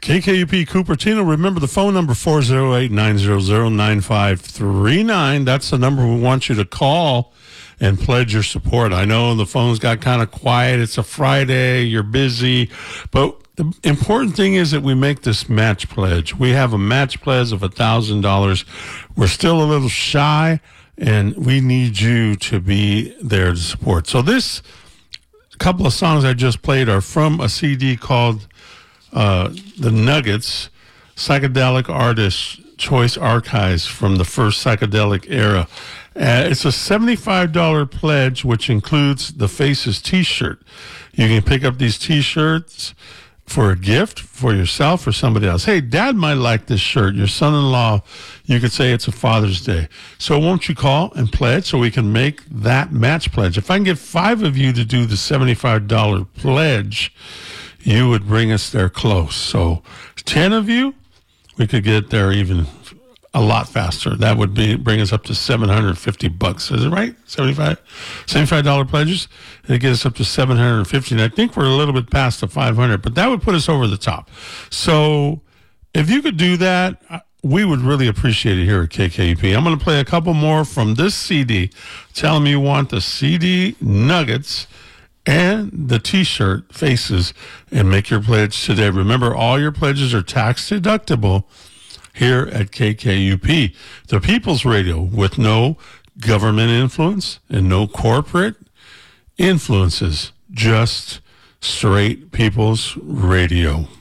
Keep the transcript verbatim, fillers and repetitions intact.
K K U P Cupertino. Remember the phone number four oh eight, nine hundred, nine five three nine. That's the number we want you to call and pledge your support. I know the phones got kind of quiet. It's a Friday. You're busy. But the important thing is that we make this match pledge. We have a match pledge of one thousand dollars. We're still a little shy, and we need you to be there to support. So this couple of songs I just played are from a C D called uh, The Nuggets, Psychedelic Artist Choice Archives from the first psychedelic era. Uh, it's a seventy-five dollars pledge, which includes the Faces t-shirt. You can pick up these t-shirts for a gift for yourself or somebody else. Hey, Dad might like this shirt. Your son-in-law, you could say it's a Father's Day. So won't you call and pledge so we can make that match pledge? If I can get five of you to do the seventy-five dollars pledge, you would bring us there close. So ten of you, we could get there even a lot faster. That would be bring us up to seven hundred fifty bucks. Is it right? seventy-five seventy-five dollars pledges. It gets us up to seven hundred fifty. And I think we're a little bit past the five hundred, but that would put us over the top. So if you could do that, we would really appreciate it here at K K U P. I'm going to play a couple more from this C D. Tell them you want the C D Nuggets and the t-shirt Faces, and make your pledge today. Remember, all your pledges are tax deductible here at K K U P, the People's Radio, with no government influence and no corporate influences, just straight People's Radio.